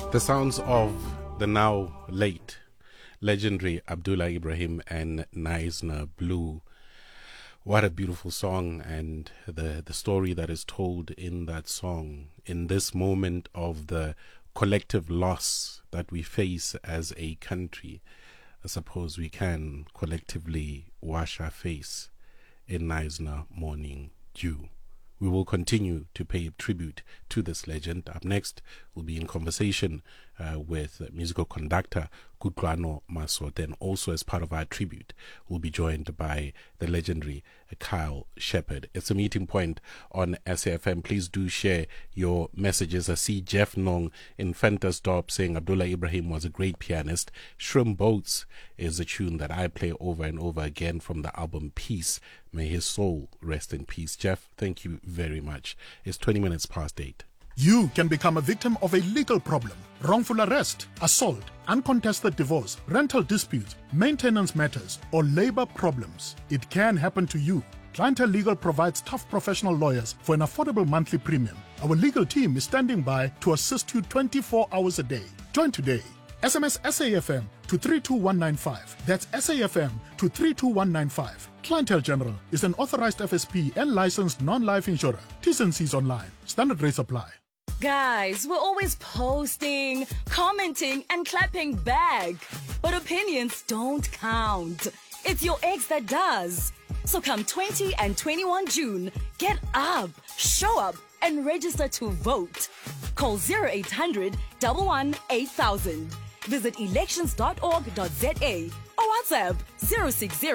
The sounds of the now late legendary Abdullah Ibrahim and Knysna Blue. What a beautiful song, and the story that is told in that song in this moment of the collective loss that we face as a country. I suppose we can collectively wash our face in Knysna morning dew. We will continue to pay tribute to this legend. Up next, we'll be in conversation with musical conductor Kutlwano Masote, and also as part of our tribute, we'll be joined by the legendary Kyle Shepherd. It's a meeting point on SAFM. Please do share your messages. I see Jeff Nong in Fantasdorp saying Abdullah Ibrahim was a great pianist. Shrimp Boats is a tune that I play over and over again from the album Peace. May his soul rest in peace. Jeff, thank you very much. It's 20 minutes past 8. You can become a victim of a legal problem: wrongful arrest, assault, uncontested divorce, rental disputes, maintenance matters, or labor problems. It can happen to you. Clientele Legal provides tough professional lawyers for an affordable monthly premium. Our legal team is standing by to assist you 24 hours a day. Join today. SMS SAFM to 32195. That's SAFM to 32195. Clientele General is an authorized FSP and licensed non-life insurer. T's and C's online. Standard rates apply. Guys, we're always posting, commenting, and clapping back. But opinions don't count. It's your ex that does. So come 20 and 21 June, get up, show up, and register to vote. Call 0800 11 8000. Visit elections.org.za or WhatsApp 060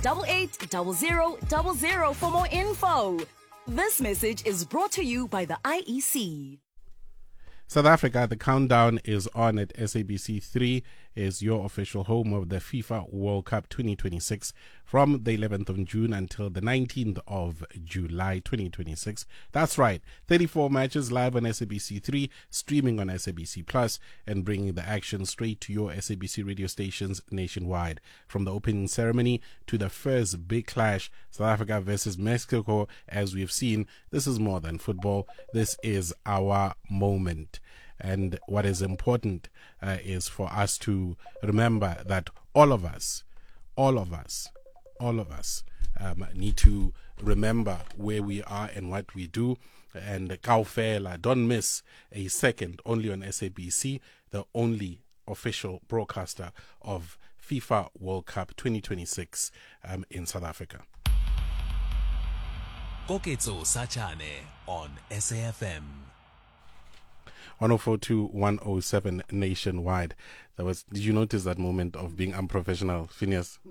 880000 for more info. This message is brought to you by the IEC. South Africa, the countdown is on at SABC3, is your official home of the FIFA World Cup 2026 from the 11th of June until the 19th of July 2026. That's right, 34 matches live on SABC3, streaming on SABC Plus, and bringing the action straight to your SABC radio stations nationwide. From the opening ceremony to the first big clash, South Africa versus Mexico, as we've seen, this is more than football. This is our moment. And what is important is for us to remember that all of us need to remember where we are and what we do. And Kaufela, don't miss a second, only on SABC, the only official broadcaster of FIFA World Cup 2026 in South Africa. Koketso Sachane on SAFM. 104.2, 107 nationwide. Did you notice that moment of being unprofessional, Phineas?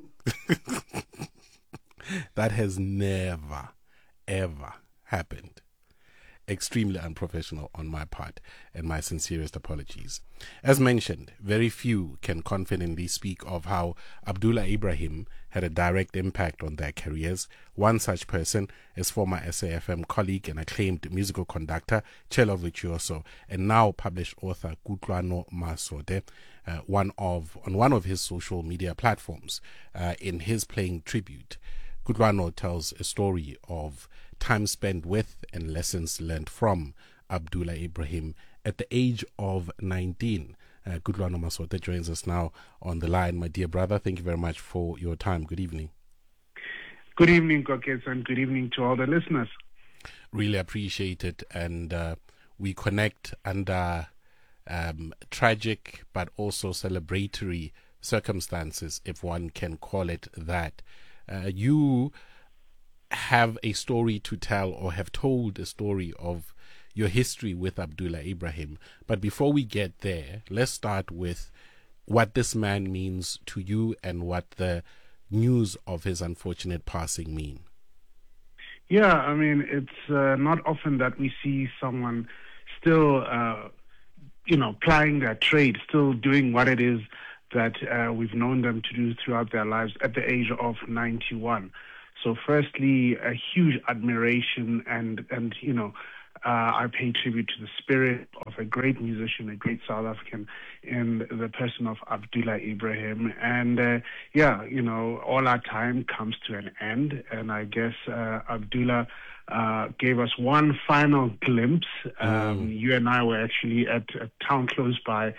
That has never, ever happened. Extremely unprofessional on my part, and my sincerest apologies. As mentioned, very few can confidently speak of how Abdullah Ibrahim had a direct impact on their careers. One such person is former SAFM colleague and acclaimed musical conductor Chelo Virtuoso, and now published author Kutlwano Masote, on one of his social media platforms. In his playing tribute, Kutlwano tells a story of time spent with and lessons learned from Abdullah Ibrahim at the age of 19. Kutlwano Masote joins us now on the line. My dear brother, thank you very much for your time. Good evening. Good evening, Kokets, and good evening to all the listeners. Really appreciate it. And we connect under tragic but also celebratory circumstances, if one can call it that. You have a story to tell, or have told a story of your history with Abdullah Ibrahim. But before we get there, let's start with what this man means to you and what the news of his unfortunate passing mean. Yeah, I mean, it's not often that we see someone still, plying their trade, still doing what it is that we've known them to do throughout their lives at the age of 91. So firstly, a huge admiration and I pay tribute to the spirit of a great musician, a great South African, in the person of Abdullah Ibrahim. And all our time comes to an end. And I guess Abdullah gave us one final glimpse. You and I were actually at a town close by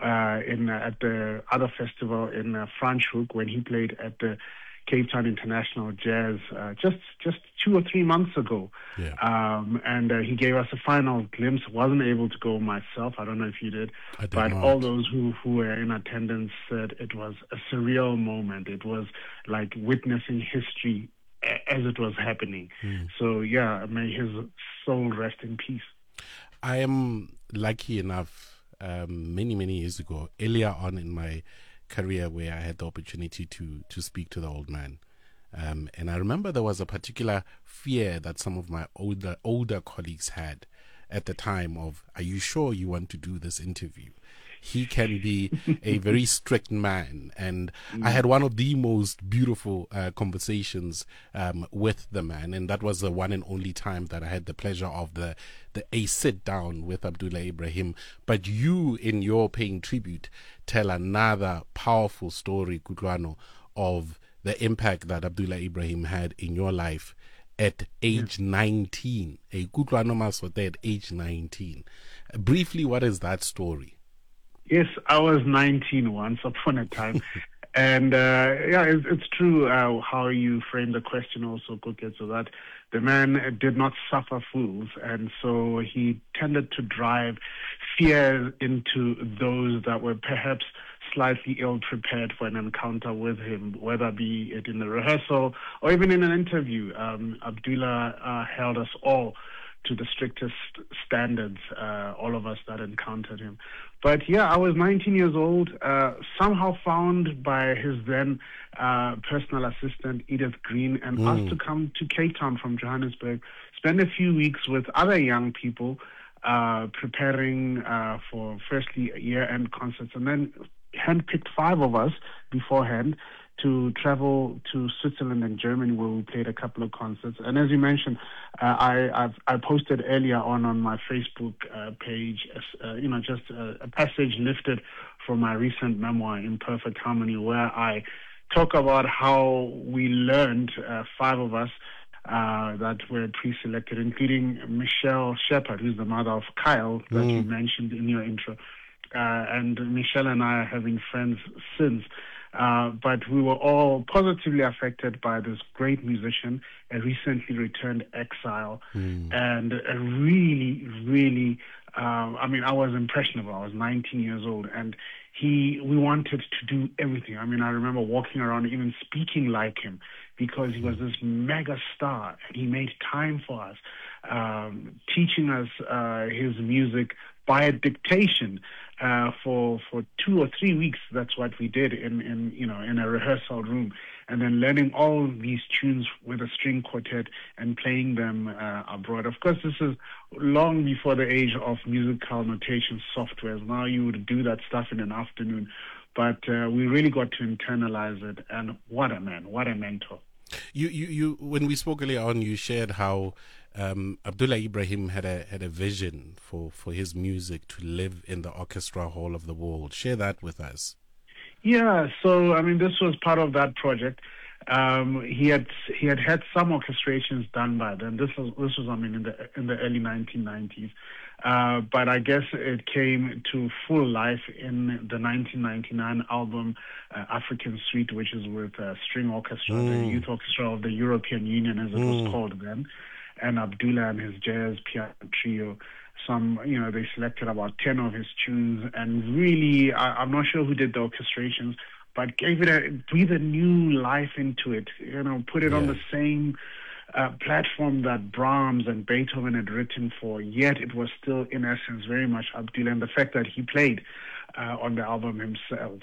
at the other festival in Franschhoek when he played at the Cape Town International Jazz just 2 or 3 months ago. Yeah. And he gave us a final glimpse. Wasn't able to go myself. I don't know if you did. But all those who were in attendance said it was a surreal moment. It was like witnessing history as it was happening. So, yeah, may his soul rest in peace. I am lucky enough, many years ago, earlier on in my career, where I had the opportunity to speak to the old man. And I remember there was a particular fear that some of my older colleagues had at the time of, are you sure you want to do this interview? He can be a very strict man. And I had one of the most beautiful conversations with the man. And that was the one and only time that I had the pleasure of a sit down with Abdullah Ibrahim. But you, in your paying tribute, tell another powerful story, Kutlwano, of the impact that Abdullah Ibrahim had in your life at age 19. A Kutlwano Masote at age 19. Briefly, what is that story? Yes, I was 19 once upon a time. And it's true how you frame the question also, Kuke, so that the man did not suffer fools. And so he tended to drive fear into those that were perhaps slightly ill-prepared for an encounter with him, whether be it in the rehearsal or even in an interview. Abdullah held us all to the strictest standards, all of us that encountered him. But yeah, I was 19 years old, somehow found by his then personal assistant, Edith Green, and asked to come to Cape Town from Johannesburg, spend a few weeks with other young people, preparing for firstly year-end concerts, and then handpicked 5 of us beforehand to travel to Switzerland and Germany, where we played a couple of concerts. And as you mentioned, I posted earlier on my Facebook page, just a passage lifted from my recent memoir, Imperfect Harmony, where I talk about how we learned, 5 of us that were pre-selected, including Michelle Shepard, who's the mother of Kyle that you mentioned in your intro. And Michelle and I have been friends since. But we were all positively affected by this great musician, a recently returned exile, and a really, I was impressionable. I was 19 years old, and we wanted to do everything. I mean, I remember walking around, even speaking like him, because he was this mega star, and he made time for us, teaching us his music by a dictation. For 2 or 3 weeks, that's what we did in a rehearsal room, and then learning all these tunes with a string quartet and playing them abroad. Of course, this is long before the age of musical notation softwares. Now you would do that stuff in an afternoon, but we really got to internalize it. And what a man, what a mentor. You when we spoke earlier on, you shared how Abdullah Ibrahim had a vision for his music to live in the orchestra hall of the world. Share that with us. Yeah, so this was part of that project. He had some orchestrations done by then. This was in the early 1990s. But I guess it came to full life in the 1999 album African Suite, which is with string orchestra, the youth orchestra of the European Union, as it was called then, and Abdullah and his jazz piano trio. They selected about 10 of his tunes, and really, I'm not sure who did the orchestrations, but breathed a new life into it. Put it on the same platform that Brahms and Beethoven had written for, yet it was still, in essence, very much Abdullah, and the fact that he played on the album himself.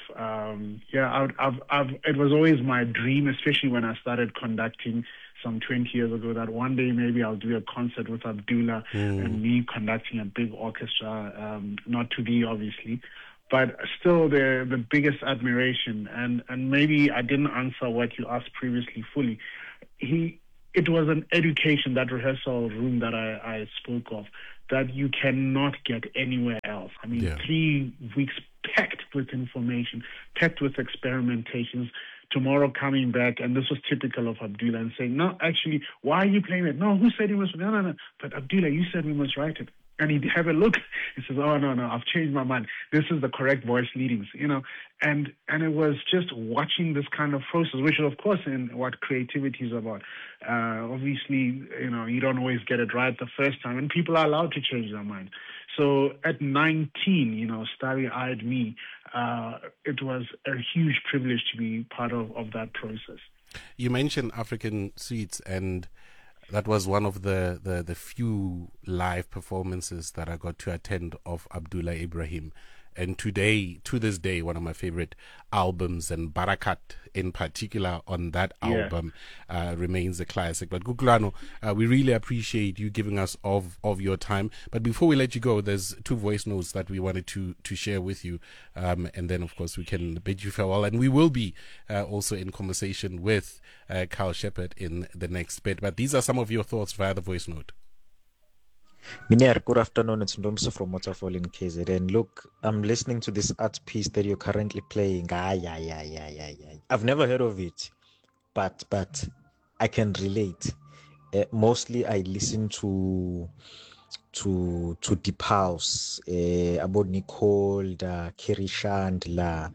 It was always my dream, especially when I started conducting some 20 years ago, that one day maybe I'll do a concert with Abdullah and me conducting a big orchestra, not to be obviously, but still the biggest admiration. And maybe I didn't answer what you asked previously fully. It was an education, that rehearsal room that I spoke of, that you cannot get anywhere else. 3 weeks packed with information, packed with experimentations, tomorrow coming back, and this was typical of Abdullah, and saying, no, actually, why are you playing it? No, who said we must? No. But Abdullah, you said we must write it. And he'd have a look. He says, oh, no, I've changed my mind. This is the correct voice leadings, And it was just watching this kind of process, which is, of course, in what creativity is about. Obviously, you don't always get it right the first time, and people are allowed to change their mind. So at 19, starry-eyed me, it was a huge privilege to be part of that process. You mentioned African Sweets, and that was one of the few live performances that I got to attend of Abdullah Ibrahim. And to this day, one of my favorite albums, and Barakat in particular on that album, remains a classic. But Kutlwano, we really appreciate you giving us of your time. But before we let you go, there's 2 voice notes that we wanted to share with you. And then, of course, we can bid you farewell. And we will be also in conversation with Carl Shepard in the next bit. But these are some of your thoughts via the voice note. Minier, good afternoon. It's Ndomso from Waterfall in KZ. And look, I'm listening to this art piece that you're currently playing. I've never heard of it, but I can relate. Mostly, I listen to Deep House, about Nicole, Kerry Chandler,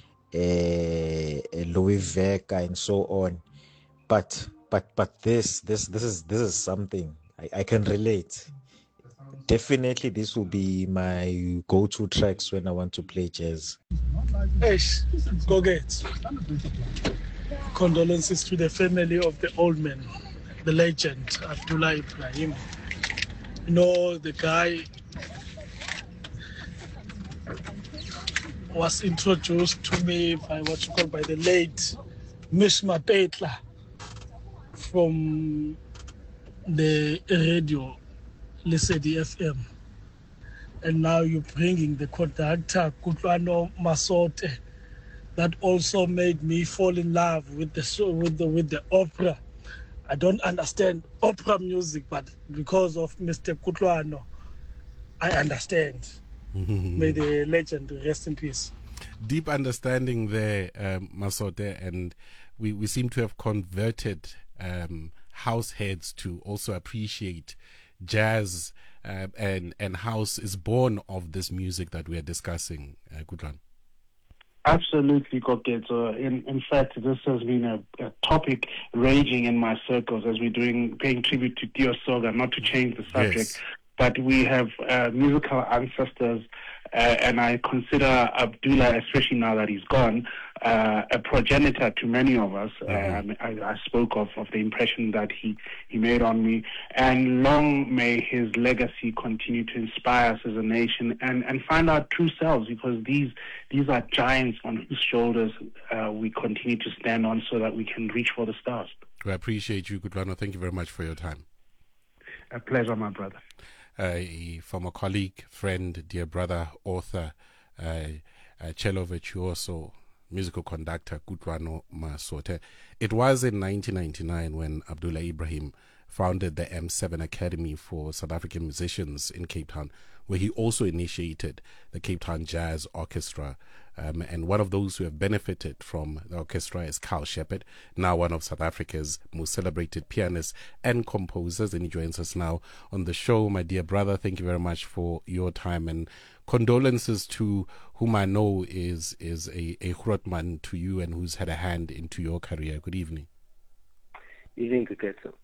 Louis Vega, and so on. But this is something I can relate. Definitely, this will be my go-to tracks when I want to play jazz. Go get. Condolences to the family of the old man, the legend, Abdullah Ibrahim. The guy was introduced to me by by the late Mishma Petla from the radio. Lesedi FM, and now you're bringing the conductor Kutlwano Masote, that also made me fall in love with the opera. I don't understand opera music, but because of Mr. Kutlwano, I understand. May the legend rest in peace. Deep understanding there, Masote, and we seem to have converted house heads to also appreciate jazz, and house is born of this music that we are discussing, Kutlwano. Absolutely, Koketo. In fact, this has been a topic raging in my circles as we're paying tribute to Theo Soga, not to change the subject, yes. But we have musical ancestors, and I consider Abdullah, especially now that he's gone, a progenitor to many of us. I spoke of the impression that he made on me, and long may his legacy continue to inspire us as a nation and find our true selves, because these are giants on whose shoulders we continue to stand on so that we can reach for the stars. We appreciate you, Kutlwano. Thank you very much for your time. A pleasure, my brother. A former colleague, friend, dear brother, author, cello virtuoso, musical conductor, Kutlwano Masote. It was in 1999 when Abdullah Ibrahim founded the M7 Academy for South African musicians in Cape Town, where he also initiated the Cape Town Jazz Orchestra. And one of those who have benefited from the orchestra is Carl Shepard, now one of South Africa's most celebrated pianists and composers. And he joins us now on the show. My dear brother, thank you very much for your time, and condolences to whom I know is a Grootman to you and who's had a hand into your career. Good evening. Evening, Kuketo.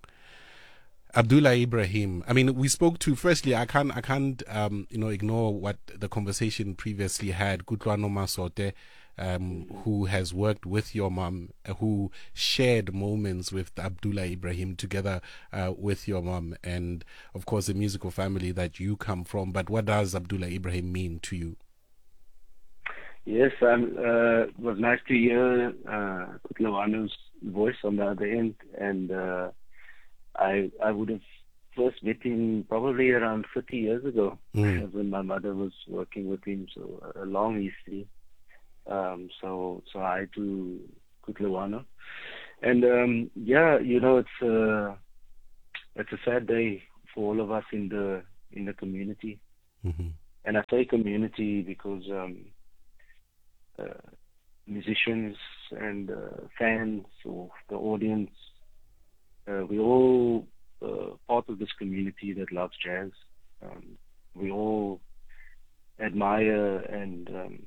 Abdullah Ibrahim. I mean, we spoke to, firstly, I can't ignore what the conversation previously had. Kutlwano Masote, who has worked with your mom, who shared moments with Abdullah Ibrahim together with your mom, and of course the musical family that you come from. But what does Abdullah Ibrahim mean to you? Yes, it was nice to hear Kutlwano's voice on the other end, and I would have first met him probably around 30 years ago, when my mother was working with him, so a long history. So hi to Kutlwano. And it's a sad day for all of us in the community. And I say community because musicians and fans or the audience. We all part of this community that loves jazz. We all admire and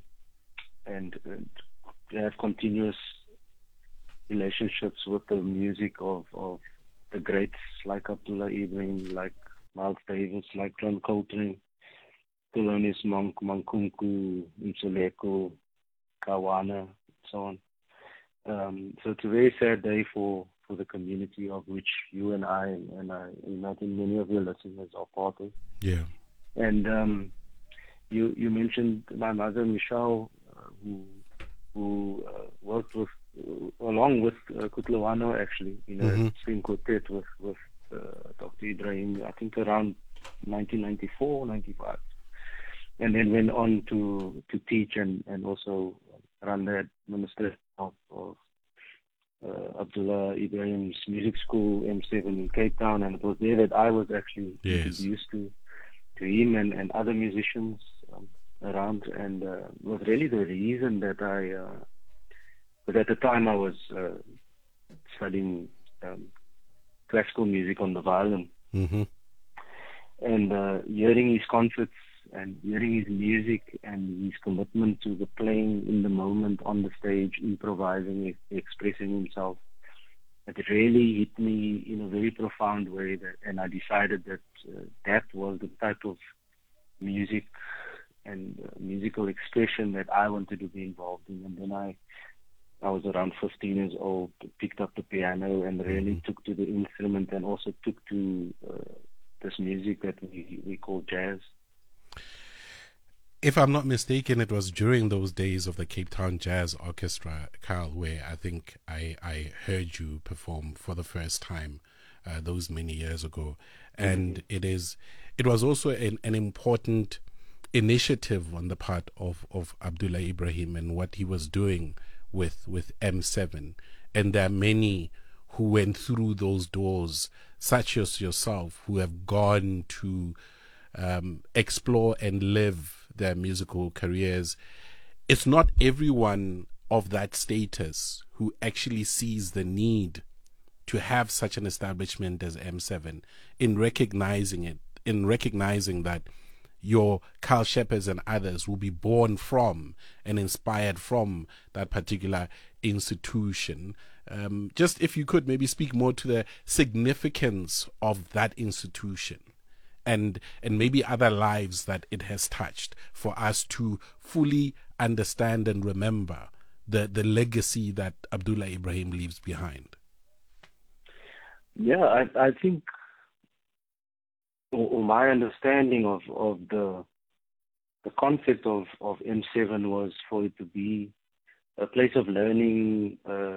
have continuous relationships with the music of the greats like Abdullah Ibrahim, like Miles Davis, like John Coltrane, Thelonious Monk, Mankunku, Msoleko, Kawana, so on. So it's a very sad day for the community of which you and I imagine many of your listeners are part of. Yeah. And you mentioned my mother Michelle, who worked with along with Kutlawano actually in a string quartet with Dr. Ibrahim, I think around 1994, 95, and then went on to teach and also run the administration of Abdullah Ibrahim's music school, M7 in Cape Town, and it was there that I was actually introduced to him and other musicians around, and was really the reason that but at the time I was studying classical music on the violin, and hearing his concerts and hearing his music and his commitment to the playing in the moment on the stage, improvising, expressing himself, it really hit me in a very profound way. And I decided that that was the type of music and musical expression that I wanted to be involved in. And then I was around 15 years old, picked up the piano and really took to the instrument, and also took to this music that we call jazz. If I'm not mistaken, it was during those days of the Cape Town Jazz Orchestra, Carl, where I think I heard you perform for the first time those many years ago. And it was also an important initiative on the part of Abdullah Ibrahim and what he was doing with M7. And there are many who went through those doors, such as yourself, who have gone to explore and live their musical careers. It's not everyone of that status who actually sees the need to have such an establishment as M7, in recognizing that your Carl Shepherds and others will be born from and inspired from that particular institution. Just if you could maybe speak more to the significance of that institution and maybe other lives that it has touched, for us to fully understand and remember the legacy that Abdullah Ibrahim leaves behind. Yeah, I think, or my understanding of the concept of M7 was for it to be a place of learning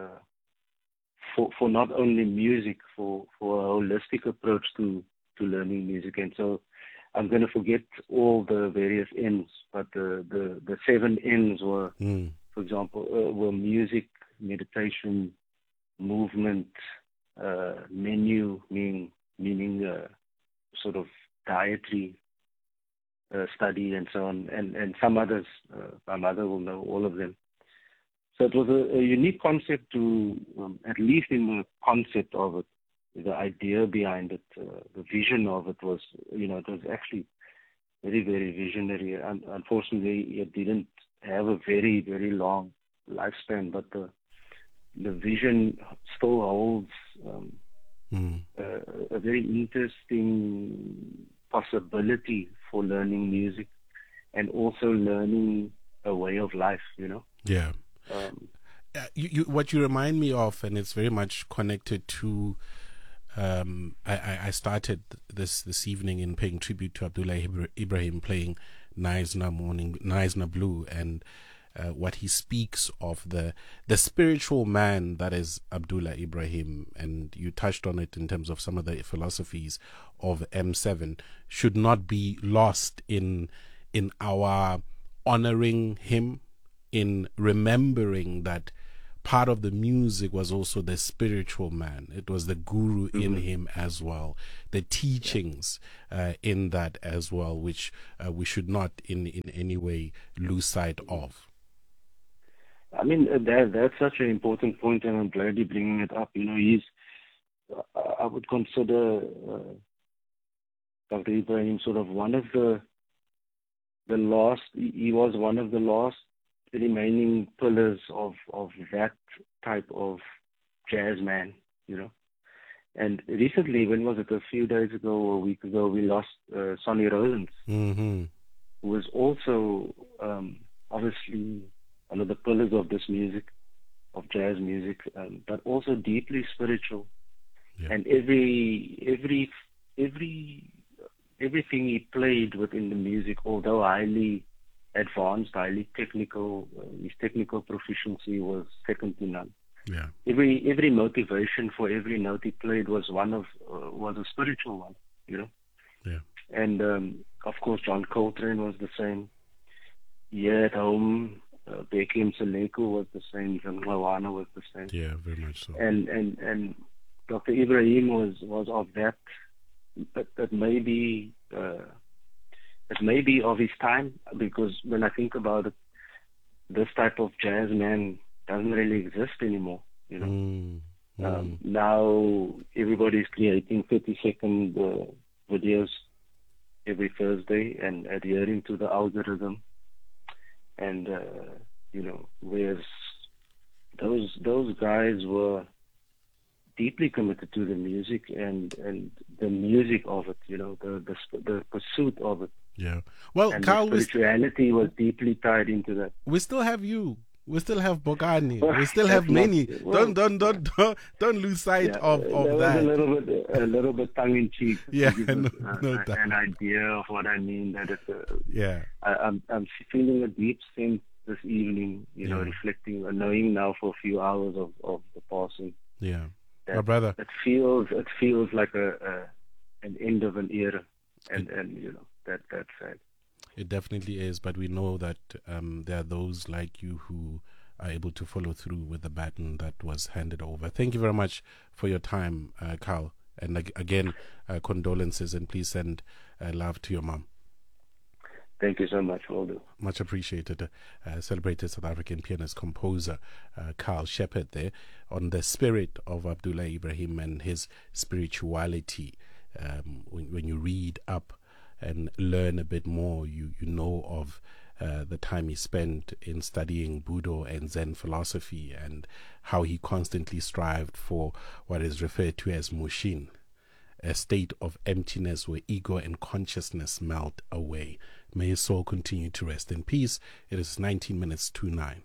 for not only music, for a holistic approach to learning music. And so I'm going to forget all the various N's, but the 7 N's were, for example, were music, meditation, movement, menu, meaning sort of dietary study, and so on, and some others. My mother will know all of them. So it was a unique concept to, at least in the concept of it, the idea behind it, the vision of it was, it was actually very, very visionary. Unfortunately, it didn't have a very, very long lifespan, but the vision still holds a very interesting possibility for learning music and also learning a way of life, Yeah. What you remind me of, and it's very much connected to, I started this evening in paying tribute to Abdullah Ibrahim, playing Naizna Blue, and what he speaks of the spiritual man that is Abdullah Ibrahim, and you touched on it in terms of some of the philosophies of M7, should not be lost in our honoring him, in remembering that part of the music was also the spiritual man. It was the guru in him as well, the teachings in that as well, which we should not in any way lose sight of. I mean, that's such an important point, and I'm glad you're bringing it up. I would consider Dr. Ibrahim sort of one of the last. He was one of the last remaining pillars of that type of jazz man. And recently, when was it? A few days ago or a week ago, we lost Sonny Rollins, who was also obviously one of the pillars of this music, of jazz music, but also deeply spiritual. Yeah. And everything he played within the music, although highly advanced, highly technical, his technical proficiency was second to none. Yeah. Every motivation for every note he played was a spiritual one, Yeah. And of course, John Coltrane was the same. Here at home, Bheki Mseleku was the same. John Lawana was the same. Yeah, very much so. And Dr. Ibrahim was of that may be of his time, because when I think about it, this type of jazz man doesn't really exist anymore. Now everybody's creating 30-second videos every Thursday and adhering to the algorithm, and whereas those guys were deeply committed to the music and the music of it, the pursuit of it. Yeah. Well, and Carl, the spirituality was deeply tied into that. We still have you. We still have Bongani. We still have many. Don't lose sight of that. Was a little bit tongue in cheek. Yeah, an idea of what I mean. That it's I'm feeling a deep sense this evening. Reflecting, knowing now for a few hours of the passing. Yeah, my brother. It feels like an end of an era, and that's sad. It definitely is, but we know that there are those like you who are able to follow through with the baton that was handed over. Thank you very much for your time, Carl. And again, condolences, and please send love to your mom. Thank you so much, will do. Much appreciated. Celebrated South African pianist, composer, Carl Shepard there, on the spirit of Abdullah Ibrahim and his spirituality. When you read up and learn a bit more, you know of the time he spent in studying Buddha and Zen philosophy, and how he constantly strived for what is referred to as mushin, a state of emptiness where ego and consciousness melt away. May his soul continue to rest in peace. It is 19 minutes to 9.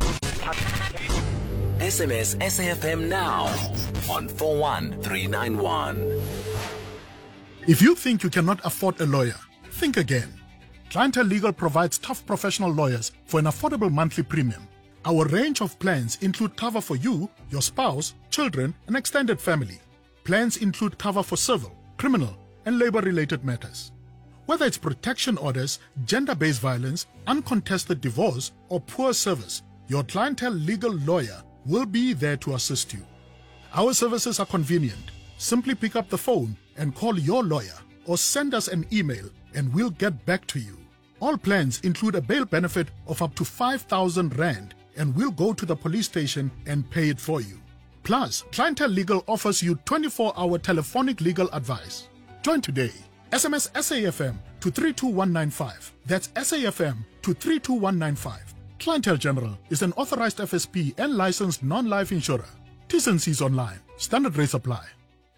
SMS SAFM now on 41391. If you think you cannot afford a lawyer, think again. Clientele Legal provides tough professional lawyers for an affordable monthly premium. Our range of plans include cover for you, your spouse, children, and extended family. Plans include cover for civil, criminal, and labor-related matters. Whether it's protection orders, gender-based violence, uncontested divorce, or poor service, your Clientele Legal lawyer will be there to assist you. Our services are convenient. Simply pick up the phone and call your lawyer, or send us an email and we'll get back to you. All plans include a bail benefit of up to 5,000 Rand, and we'll go to the police station and pay it for you. Plus, Clientele Legal offers you 24-hour telephonic legal advice. Join today. SMS SAFM to 32195. That's SAFM to 32195. Clientele General is an authorized FSP and licensed non-life insurer. T's and C's online. Standard rates apply.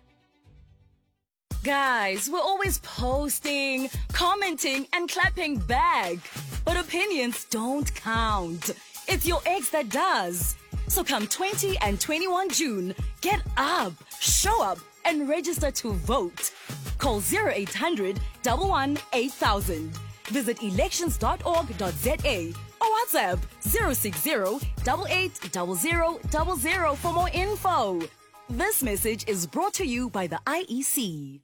Guys, we're always posting, commenting, and clapping back. But opinions don't count. It's your ex that does. So come 20 and 21 June, get up, show up, and register to vote. Call 0800 11 8000. Visit elections.org.za or WhatsApp 060 880000 for more info. This message is brought to you by the IEC.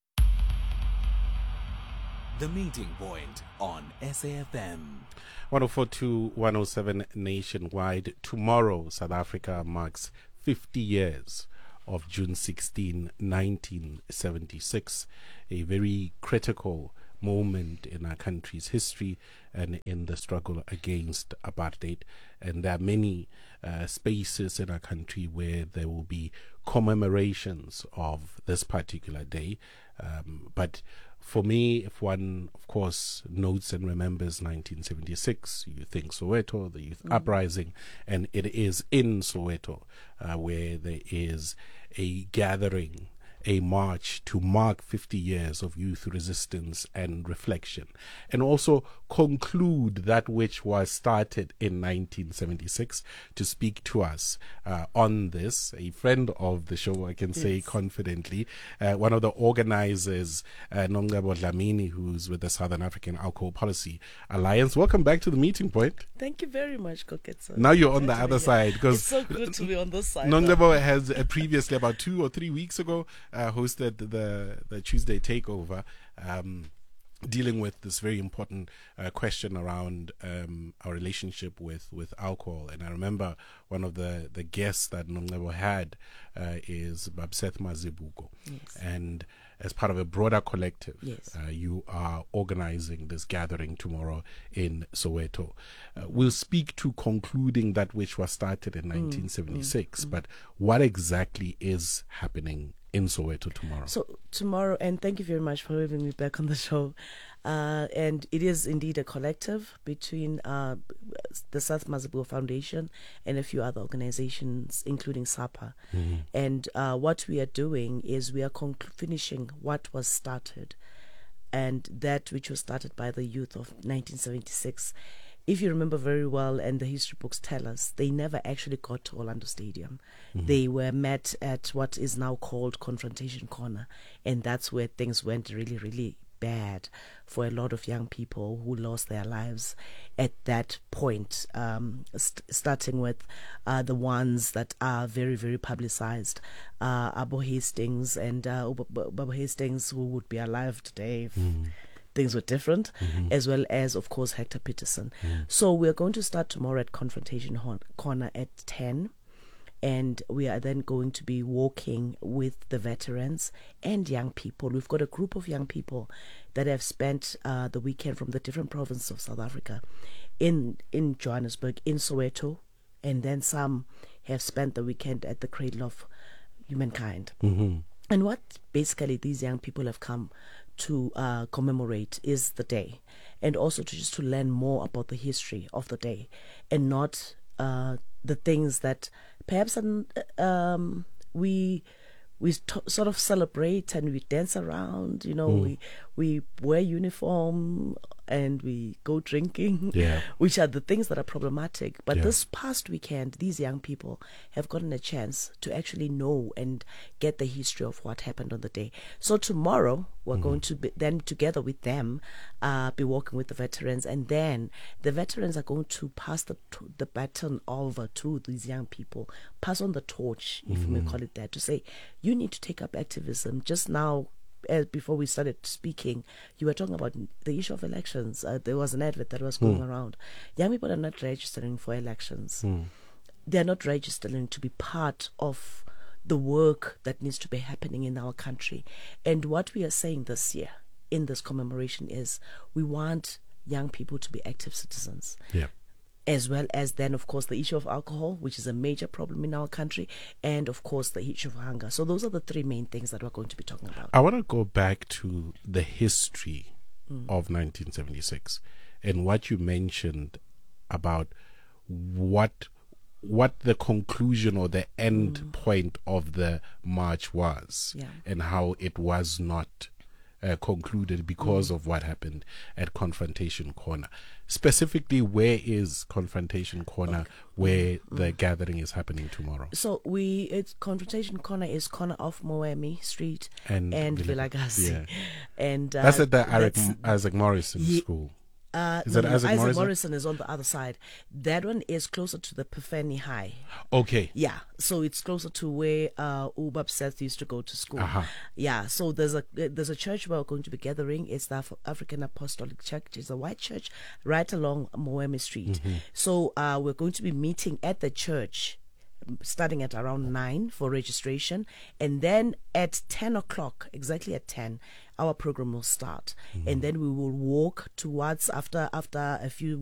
The Meeting Point on SAFM. 104 107 nationwide. Tomorrow, South Africa marks 50 years of June 16, 1976, a very critical moment in our country's history and in the struggle against apartheid. And there are many spaces in our country where there will be commemorations of this particular day. But for me, if one, of course, notes and remembers 1976, you think Soweto, the youth uprising, and it is in Soweto where there is a gathering, a march to mark 50 years of youth resistance and reflection, and also conclude that which was started in 1976. To speak to us on this, a friend of the show, I can say confidently, one of the organizers, Nongabo Dlamini, who's with the Southern African Alcohol Policy Alliance. Welcome back to the Meeting Point. Thank you very much, Koketso. Now you're on the other side, because it's so good to be on this side. Nongabo has previously, about 2 or 3 weeks ago, hosted the Tuesday Takeover, dealing with this very important question around our relationship with alcohol. And I remember one of the guests that Nongabo had is Babseth Mazibuko. Yes. And as part of a broader collective, Yes. You are organizing this gathering tomorrow in Soweto. We'll speak to concluding that which was started in 1976, but what exactly is happening in Soweto tomorrow? So tomorrow, and thank you very much for having me back on the show. And it is indeed a collective between the South Mazibuko Foundation and a few other organizations, including SAPA. And what we are doing is we are finishing what was started, and that which was started by the youth of 1976. If you remember very well, and the history books tell us, they never actually got to Orlando Stadium. They were met at what is now called Confrontation Corner, and that's where things went really, really bad for a lot of young people who lost their lives at that point, starting with the ones that are very, very publicized. Abo Hastings and Babo Hastings, who would be alive today if things were different, as well as, of course, Hector Peterson. So we're going to start tomorrow at Confrontation Corner at 10. And we are then going to be walking with the veterans and young people. We've got a group of young people that have spent the weekend from the different provinces of South Africa in Johannesburg, in Soweto, and then some have spent the weekend at the Cradle of Humankind. And what basically these young people have come to commemorate is the day, and also to learn more about the history of the day, and not the things that perhaps we sort of celebrate and we dance around, we wear uniform and we go drinking, which are the things that are problematic. But this past weekend, these young people have gotten a chance to actually know and get the history of what happened on the day. So tomorrow, we're going to be, then together with them, be working with the veterans, and then the veterans are going to pass the baton over to these young people, pass on the torch, if you may call it that, to say, you need to take up activism. Just now, before we started speaking, you were talking about the issue of elections. There was an advert that was going around. Young people are not registering for elections. They are not registering to be part of the work that needs to be happening in our country. And what we are saying this year in this commemoration is we want young people to be active citizens. As well as then, of course, the issue of alcohol, which is a major problem in our country, and, of course, the issue of hunger. So those are the three main things that we're going to be talking about. I want to go back to the history of 1976 and what you mentioned about what the conclusion or the end point of the march was, and how it was not concluded because of what happened at Confrontation Corner. Specifically, where is Confrontation Corner, where the gathering is happening tomorrow? So Confrontation Corner is corner of Moemi Street and Vilakazi. And that's at the Isaac Morrison School. Is Isaac Morrison is on the other side. That one is closer to the Pefeni High. Okay. Yeah, so it's closer to where Ubab Seth used to go to school. Yeah, so there's a church where we're going to be gathering. It's the African Apostolic Church. It's a white church right along Moemi Street. So we're going to be meeting at the church starting at around 9 for registration, and then at 10 o'clock, exactly at 10, our program will start, and then we will walk towards after a few